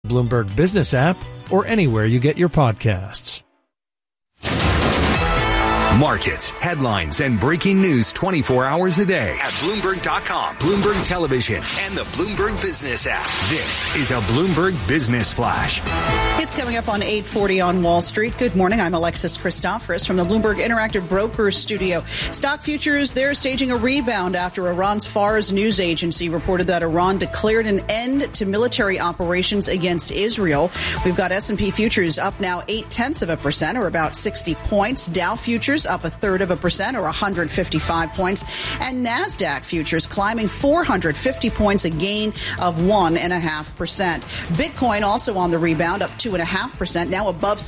Bloomberg Business app, or anywhere you get your podcasts. Markets, headlines, and breaking news 24 hours a day at Bloomberg.com, Bloomberg Television, and the Bloomberg Business app. This is a Bloomberg Business Flash. It's coming up on 8:40 on Wall Street. Good morning. I'm Alexis Christoforous from the Bloomberg Interactive Brokers studio. Stock futures, they're staging a rebound after Iran's Fars news agency reported that Iran declared an end to military operations against Israel. We've got S&P futures up now 0.8%, or about 60 points. Dow futures up 0.33%, or 155 points. And NASDAQ futures climbing 450 points, a gain of 1.5%. Bitcoin also on the rebound, up 2.5%, now above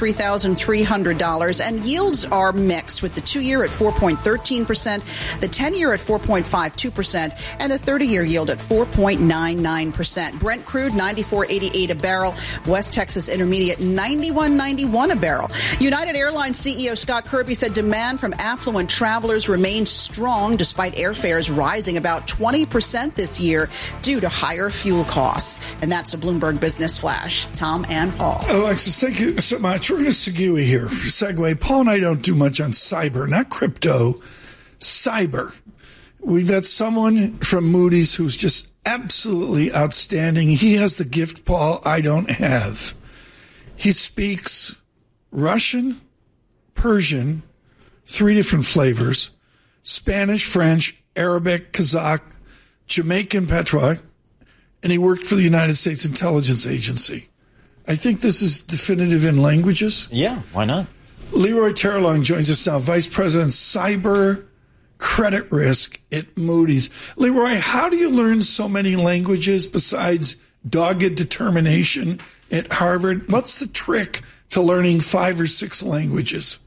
$63,300. And yields are mixed, with the 2-year at 4.13%, the 10-year at 4.52%, and the 30-year yield at 4.99%. Brent crude, $94.88 a barrel. West Texas Intermediate, $91.91 a barrel. United Airlines CEO Scott Kirby said demand from affluent travelers remains strong despite airfares rising about 20% this year due to higher fuel costs. And that's a Bloomberg Business Flash. Tom and Paul. Alexis, thank you so much. We're going to segue. Paul and I don't do much on cyber, not crypto, cyber. We've got someone from Moody's who's just absolutely outstanding. He has the gift, Paul, I don't have. He speaks Russian, Persian, 3 different flavors, Spanish, French, Arabic, Kazakh, Jamaican Patois, and he worked for the United States Intelligence Agency. I think this is definitive in languages. Yeah, why not? Leroy Terrelong joins us now, Vice President, Cyber Credit Risk at Moody's. Leroy, how do you learn so many languages besides dogged determination at Harvard? What's the trick to learning 5 or 6 languages?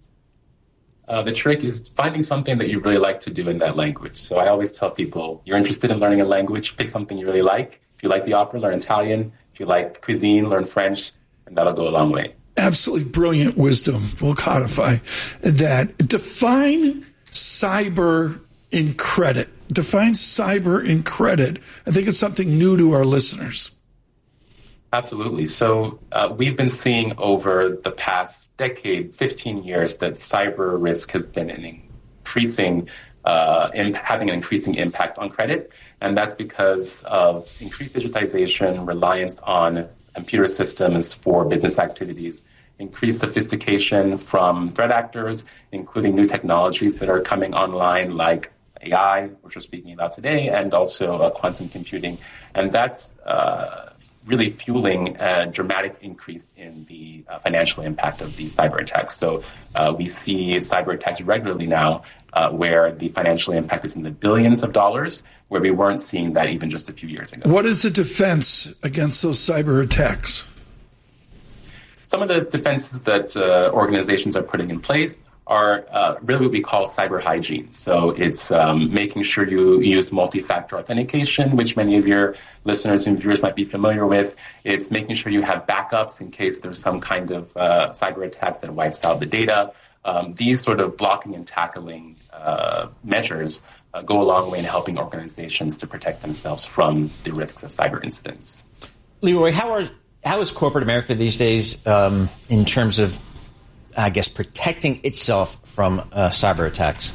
The trick is finding something that you really like to do in that language. So I always tell people, you're interested in learning a language, pick something you really like. If you like the opera, learn Italian. If you like cuisine, learn French, and that'll go a long way. Absolutely brilliant wisdom. We'll codify that. Define cyber in credit. Define cyber in credit. I think it's something new to our listeners. Absolutely. So we've been seeing over the past decade, 15 years, that cyber risk has been having an increasing impact on credit. And that's because of increased digitization, reliance on computer systems for business activities, increased sophistication from threat actors, including new technologies that are coming online like AI, which we're speaking about today, and also quantum computing. And that's really fueling a dramatic increase in the financial impact of these cyber attacks. So we see cyber attacks regularly now where the financial impact is in the billions of dollars, where we weren't seeing that even just a few years ago. What is the defense against those cyber attacks? Some of the defenses that organizations are putting in place are really what we call cyber hygiene. So it's making sure you use multi-factor authentication, which many of your listeners and viewers might be familiar with. It's making sure you have backups in case there's some kind of cyber attack that wipes out the data. These sort of blocking and tackling measures go a long way in helping organizations to protect themselves from the risks of cyber incidents. Leroy, how is corporate America these days in terms of, I guess, protecting itself from cyber attacks?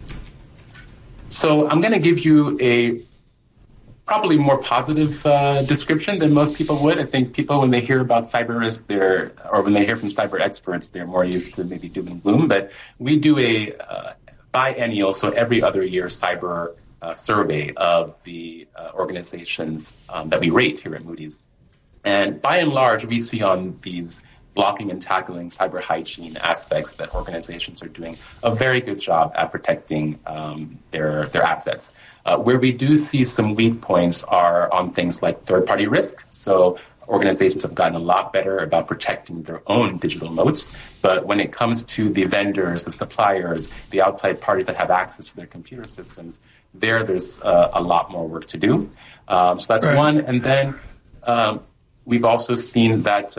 So I'm going to give you a probably more positive description than most people would. I think people, when they hear about cyber risk, or when they hear from cyber experts, they're more used to maybe doom and gloom. But we do a biennial, so every other year, cyber survey of the organizations that we rate here at Moody's. And by and large, we see on these blocking and tackling cyber hygiene aspects that organizations are doing a very good job at protecting their assets. Where we do see some weak points are on things like third-party risk. So organizations have gotten a lot better about protecting their own digital moats. But when it comes to the vendors, the suppliers, the outside parties that have access to their computer systems, there's a lot more work to do. So that's right. One. And then we've also seen that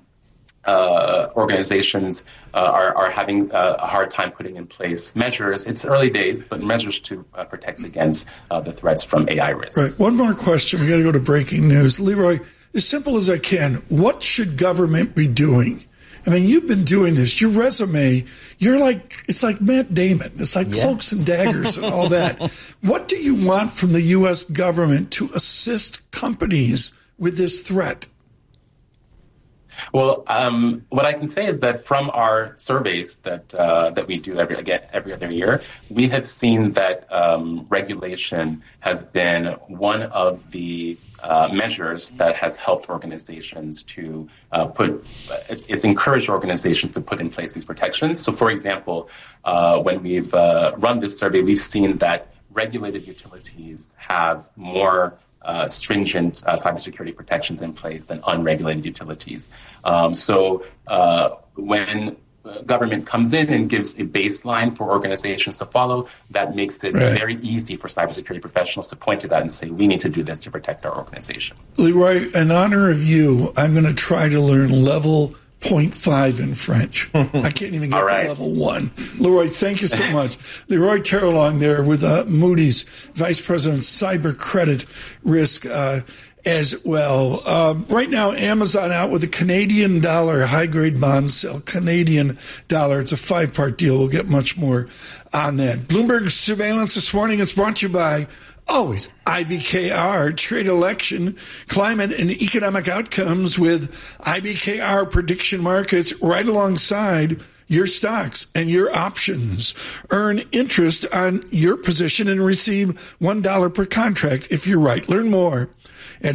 organizations are having a hard time putting in place measures. It's early days, but measures to protect against the threats from AI risks. Right. One more question. We got to go to breaking news. Leroy, as simple as I can, what should government be doing? I mean, you've been doing this. Your resume, it's like Matt Damon. It's like Cloaks and Daggers and all that. What do you want from the U.S. government to assist companies with this threat? Well, what I can say is that from our surveys that we do every other year, we have seen that regulation has been one of the measures that has helped organizations to it's encouraged organizations to put in place these protections. So, for example, when we've run this survey, we've seen that regulated utilities have more stringent cybersecurity protections in place than unregulated utilities. So when government comes in and gives a baseline for organizations to follow, that makes it very easy for cybersecurity professionals to point to that and say, we need to do this to protect our organization. Leroy, in honor of you, I'm going to try to learn level 0.5 in French. I can't even get to level 1. Leroy, thank you so much. Leroy Terrelong there with Moody's Vice President Cyber Credit Risk as well. Right now, Amazon out with a Canadian dollar high-grade bond sale. Canadian dollar. It's a 5-part deal. We'll get much more on that. Bloomberg Surveillance this morning. It's brought to you by always IBKR, trade election, climate, and economic outcomes with IBKR prediction markets right alongside your stocks and your options. Earn interest on your position and receive $1 per contract if you're right. Learn more at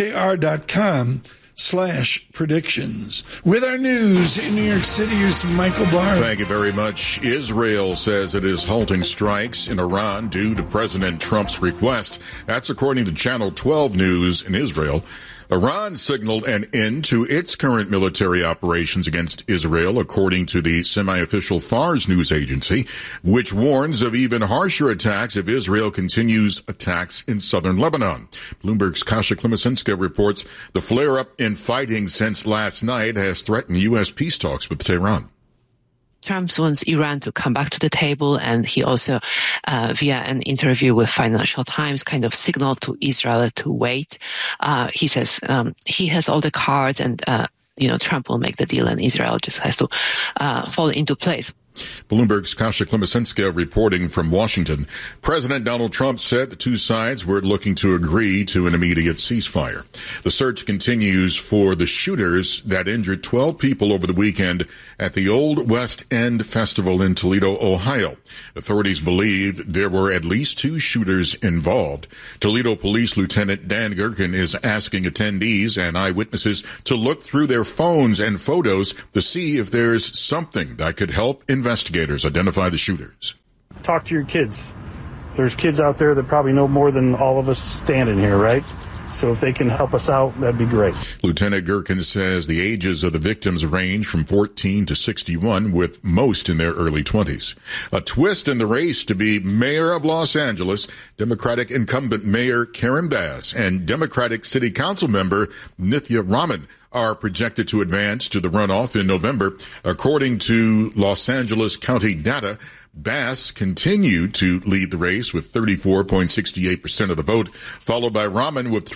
ibkr.com/predictions. With our news in New York City, here's Michael Barr. Thank you very much. Israel says it is halting strikes in Iran due to President Trump's request. That's according to Channel 12 News in Israel. Iran signaled an end to its current military operations against Israel, according to the semi-official Fars news agency, which warns of even harsher attacks if Israel continues attacks in southern Lebanon. Bloomberg's Kasia Klimasinska reports the flare-up in fighting since last night has threatened U.S. peace talks with Tehran. Trump wants Iran to come back to the table, and he also, via an interview with Financial Times, kind of signaled to Israel to wait. He says he has all the cards, and Trump will make the deal, and Israel just has to fall into place. Bloomberg's Kasia Klimasinska reporting from Washington. President Donald Trump said the two sides were looking to agree to an immediate ceasefire. The search continues for the shooters that injured 12 people over the weekend at the Old West End Festival in Toledo, Ohio. Authorities believe there were at least 2 shooters involved. Toledo Police Lieutenant Dan Gherkin is asking attendees and eyewitnesses to look through their phones and photos to see if there's something that could help investigators identify the shooters. Talk to your kids. There's kids out there that probably know more than all of us standing here, right? So if they can help us out, that'd be great. Lieutenant Gherkin says the ages of the victims range from 14 to 61, with most in their early 20s. A twist in the race to be mayor of Los Angeles, Democratic incumbent Mayor Karen Bass and Democratic City Council member Nithya Raman are projected to advance to the runoff in November. According to Los Angeles County data, Bass continued to lead the race with 34.68% of the vote, followed by Raman with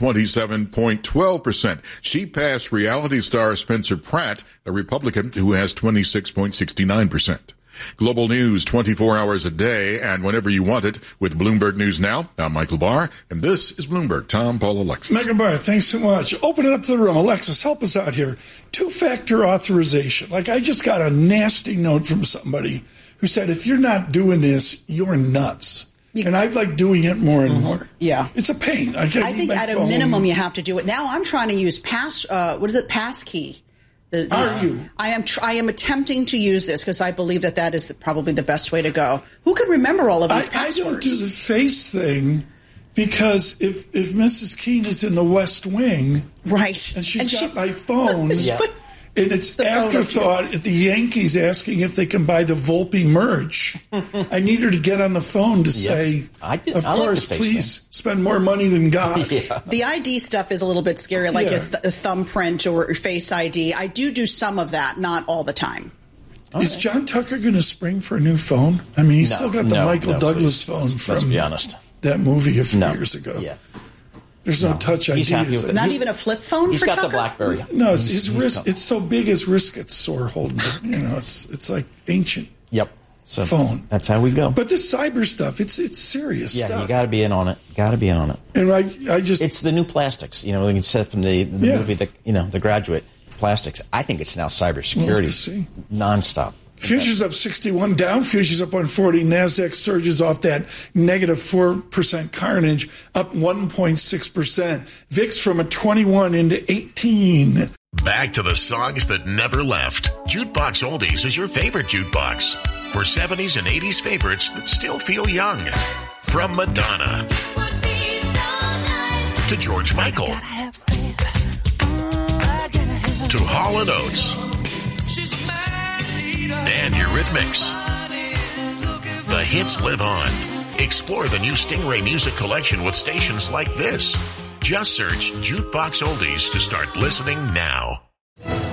27.12%. She passed reality star Spencer Pratt, a Republican, who has 26.69%. Global news 24 hours a day and whenever you want it with Bloomberg News Now. I'm Michael Barr, and this is Bloomberg. Tom, Paul, Alexis. Michael Barr, thanks so much. Open it up to the room. Alexis, help us out here. 2-factor authorization. Like, I just got a nasty note from somebody who said, if you're not doing this, you're nuts. And I like doing it more and more. Yeah. It's a pain. I think at a minimum you have to do it. Now I'm trying to use passkey. I am attempting to use this because I believe that is probably the best way to go. Who could remember all of these passwords? I don't do the face thing because if Mrs. Keene is in the West Wing, right, and she's got my phone, and it's afterthought at the Yankees asking if they can buy the Volpe merch. I need her to get on the phone to say, of course, please spend more money than God. Yeah. The ID stuff is a little bit scary, like a thumbprint or Face ID. I do some of that, not all the time. Is John Tucker going to spring for a new phone? I mean, he's still got the Michael Douglas phone from let's be honest. That movie a few years ago. Yeah. There's no touch ID. He's happy with it. Not even a flip phone He's for got Tucker? the BlackBerry. No, his wrist. It's so big, his wrist gets sore holding it. It's like ancient. Yep. So phone. That's how we go. But this cyber stuff, it's serious stuff. Yeah, you got to be in on it. Got to be in on it. And I just... It's the new plastics. Like you said from the movie, The Graduate, plastics. I think it's now cybersecurity. Nonstop. Futures up 61, Dow futures up 140, NASDAQ surges off that negative 4% carnage, up 1.6%. VIX from a 21 into 18. Back to the songs that never left. Jukebox Oldies is your favorite jukebox. For 70s and 80s favorites that still feel young. From Madonna to George Michael to Hall & Oates and Eurythmics. The hits live on. Explore the new Stingray music collection with stations like this. Just search Jukebox Oldies to start listening now.